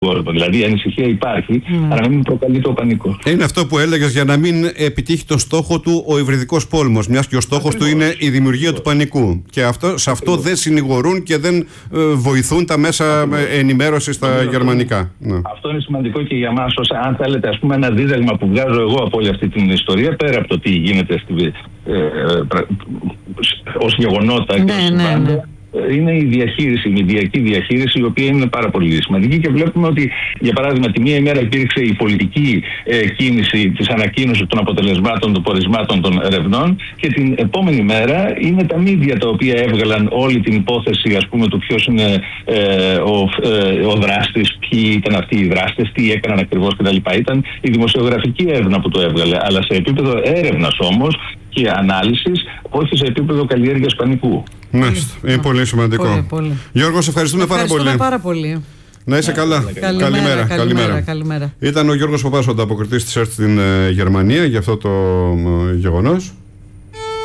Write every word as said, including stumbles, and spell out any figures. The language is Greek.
κόσμο. Δηλαδή η ανησυχία υπάρχει, mm. αλλά να μην προκαλεί το πανικό. Είναι αυτό που έλεγες, για να μην επιτύχει το στόχο του ο υβριδικός πόλεμος, μιας και ο στόχος του είναι η δημιουργία του πανικού. Και αυτό, σε αυτό δεν συνηγορούν και δεν ε, βοηθούν τα μέσα ενημέρωσης στα Ακριβώς. γερμανικά. Ναι. Αυτό είναι σημαντικό και για μας, ως, αν θέλετε, ας πούμε, ένα δίδαγμα που βγάζω εγώ από όλη αυτή την ιστορία, πέρα από το τι γίνεται στη, ε, ε, ως γεγονότα και ως συμβάντα. Είναι η διαχείριση, η μηδιακή διαχείριση, η οποία είναι πάρα πολύ σημαντική, και βλέπουμε ότι, για παράδειγμα, τη μία ημέρα υπήρξε η πολιτική ε, κίνηση της ανακοίνωσης των αποτελεσμάτων, των πορισμάτων των ερευνών, και την επόμενη μέρα είναι τα μίδια τα οποία έβγαλαν όλη την υπόθεση, ας πούμε, του ποιος είναι ε, ο, ε, ο δράστης, ποιοι ήταν αυτοί οι δράστες, τι έκαναν ακριβώς κτλ. Ήταν η δημοσιογραφική έρευνα που το έβγαλε, αλλά σε επίπεδο έρευνας όμως και ανάλυσης, όχι σε επίπεδο καλλιέργειας πανικού. Μάλιστα. Είναι πολύ, πολύ σημαντικό. Πολύ, πολύ. Γιώργο, σε ευχαριστούμε, ευχαριστούμε πάρα, πάρα πολύ. Να είσαι καλά. Καλημέρα. Καλημέρα. Καλημέρα. Καλημέρα. Ήταν ο Γιώργος Παπάς, ο ανταποκριτής της ΕΡΤ στην ε, Γερμανία για αυτό το ε, γεγονός.